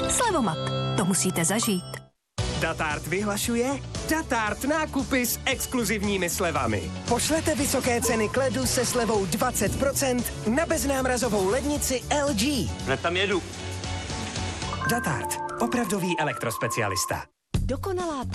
Slevomat. To musíte zažít. Datart vyhlašuje Datart nákupy s exkluzivními slevami. Pošlete vysoké ceny kledu se slevou 20% na beznámrazovou lednici LG. Hned tam jedu. Datart. Opravdový elektrospecialista. Dokonalá